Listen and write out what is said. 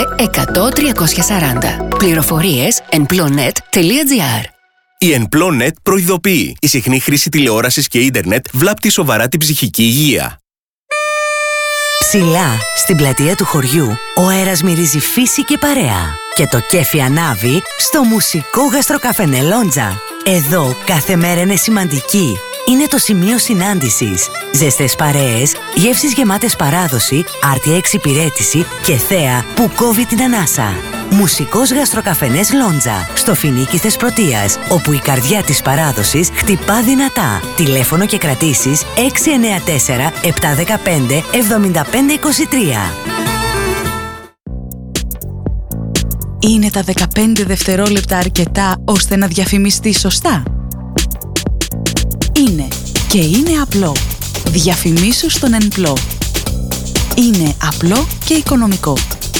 100 340. Πληροφορίες enplonet.gr. Η Enplonet προειδοποιεί. Η συχνή χρήση τηλεόρασης και ίντερνετ βλάπτει σοβαρά την ψυχική υγεία. Ψηλά, στην πλατεία του χωριού, ο αέρας μυρίζει φύση και παρέα. Και το κέφι ανάβει στο μουσικό γαστροκαφενέ Λόντζα. Εδώ κάθε μέρα είναι σημαντική. Είναι το σημείο συνάντησης. Ζεστές παρέες, γεύσεις γεμάτες παράδοση, άρτια εξυπηρέτηση και θέα που κόβει την ανάσα. Μουσικός γαστροκαφενές Λόντζα, στο Φοινίκι Θεσπρωτείας, όπου η καρδιά της παράδοσης χτυπά δυνατά. Τηλέφωνο και κρατήσεις 694 715 7523. Είναι τα 15 δευτερόλεπτα αρκετά ώστε να διαφημιστεί σωστά? Είναι και είναι απλό. Διαφημίσου στον Enplo. Είναι απλό και οικονομικό.